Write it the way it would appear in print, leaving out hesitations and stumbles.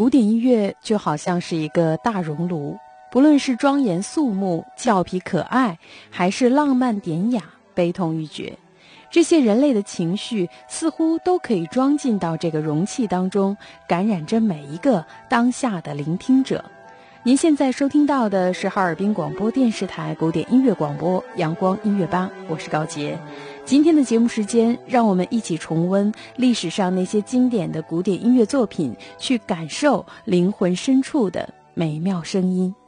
古典音乐就好像是一个大熔炉，不论是庄严肃穆、俏皮可爱，还是浪漫典雅、悲痛欲绝，这些人类的情绪似乎都可以装进到这个容器当中，感染着每一个当下的聆听者。您现在收听到的是哈尔滨广播电视台古典音乐广播阳光音乐吧，我是高洁。今天的节目时间，让我们一起重温历史上那些经典的古典音乐作品，去感受灵魂深处的美妙声音。